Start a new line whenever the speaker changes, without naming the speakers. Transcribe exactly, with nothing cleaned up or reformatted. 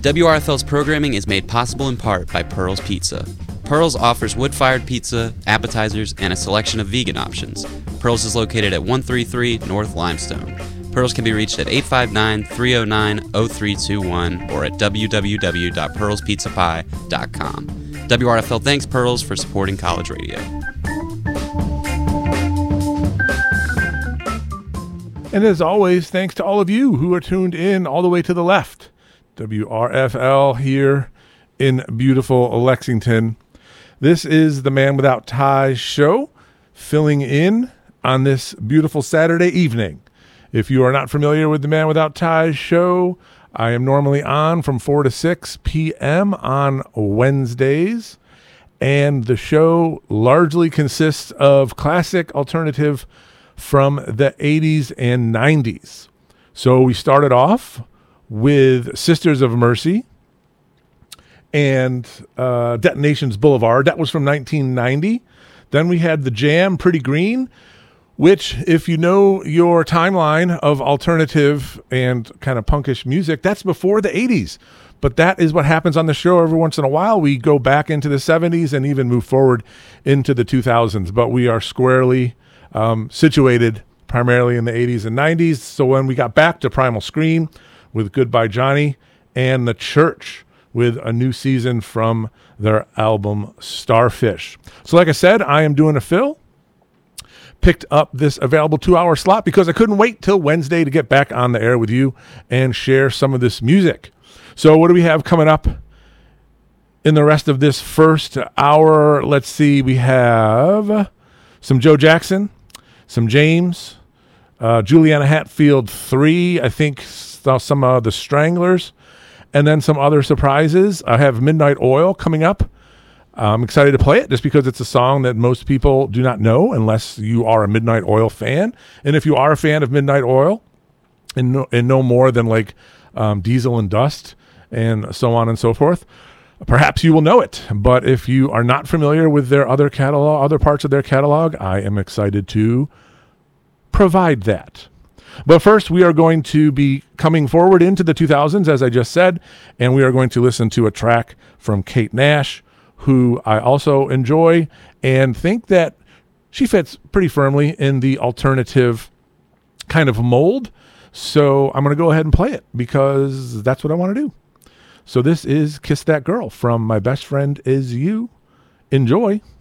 W R F L's programming is made possible in part by Pearl's Pizza. Pearl's offers wood-fired pizza, appetizers, and a selection of vegan options. Pearl's is located at one thirty-three North Limestone. Pearl's can be reached at eight five nine, three oh nine, oh three two one or at w w w dot pearls pizza pie dot com. W R F L thanks Pearl's for supporting college radio.
And as always, thanks to all of you who are tuned in all the way to the left. W R F L here in beautiful Lexington. This is the Man Without Ties show, filling in on this beautiful Saturday evening. If you are not familiar with the Man Without Ties show, I am normally on from four to six p.m. on Wednesdays, and the show largely consists of classic alternative from the eighties and nineties. So we started off with Sisters of Mercy and uh, Detonations Boulevard. That was from nineteen ninety. Then we had The Jam, Pretty Green, which, if you know your timeline of alternative and kind of punkish music, that's before the eighties. But that is what happens on the show every once in a while. We go back into the seventies and even move forward into the two thousands. But we are squarely um, situated primarily in the eighties and nineties. So when we got back to Primal Scream with Goodbye Johnny, and The Church with a new season from their album Starfish. So like I said, I am doing a fill. Picked up this available two-hour slot because I couldn't wait till Wednesday to get back on the air with you and share some of this music. So what do we have coming up in the rest of this first hour? Let's see. We have some Joe Jackson, some James, uh, Juliana Hatfield three, I think some of uh, the Stranglers, and then some other surprises. I have Midnight Oil coming up. I'm excited to play it just because it's a song that most people do not know unless you are a Midnight Oil fan. And if you are a fan of Midnight Oil and no, and no more than like um, Diesel and Dust and so on and so forth, perhaps you will know it. But if you are not familiar with their other catalog, other parts of their catalog, I am excited to provide that. But first, we are going to be coming forward into the two thousands, as I just said, and we are going to listen to a track from Kate Nash, who I also enjoy and think that she fits pretty firmly in the alternative kind of mold. So I'm going to go ahead and play it because that's what I want to do. So this is Kiss That Girl from My Best Friend Is You. Enjoy.